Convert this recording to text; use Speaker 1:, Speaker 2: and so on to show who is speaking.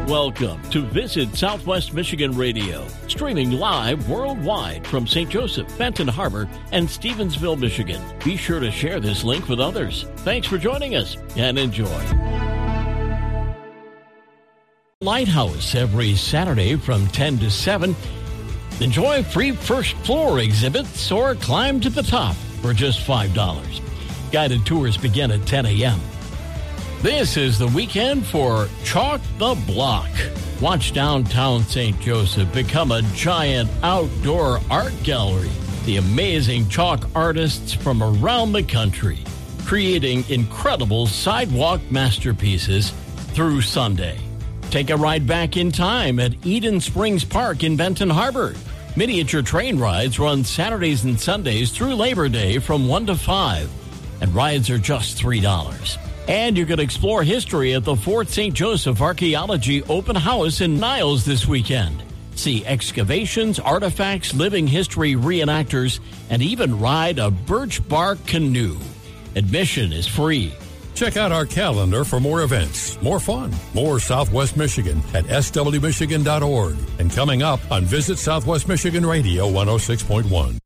Speaker 1: Welcome to Visit Southwest Michigan Radio, streaming live worldwide from St. Joseph, Benton Harbor, and Stevensville, Michigan. Be sure to share this link with others. Thanks for joining us and enjoy. Lighthouse every Saturday from 10 to 7. Enjoy free first floor exhibits or climb to the top for just $5. Guided tours begin at 10 a.m. This is the weekend for Chalk the Block. Watch downtown St. Joseph become a giant outdoor art gallery. The amazing chalk artists from around the country creating incredible sidewalk masterpieces through Sunday. Take a ride back in time at Eden Springs Park in Benton Harbor. Miniature train rides run Saturdays and Sundays through Labor Day from 1 to 5, and rides are just $3. And you can explore history at the Fort St. Joseph Archaeology Open House in Niles this weekend. See excavations, artifacts, living history reenactors, and even ride a birch bark canoe. Admission is free.
Speaker 2: Check out our calendar for more events, more fun, more Southwest Michigan at swmichigan.org. And coming up on Visit Southwest Michigan Radio 106.1.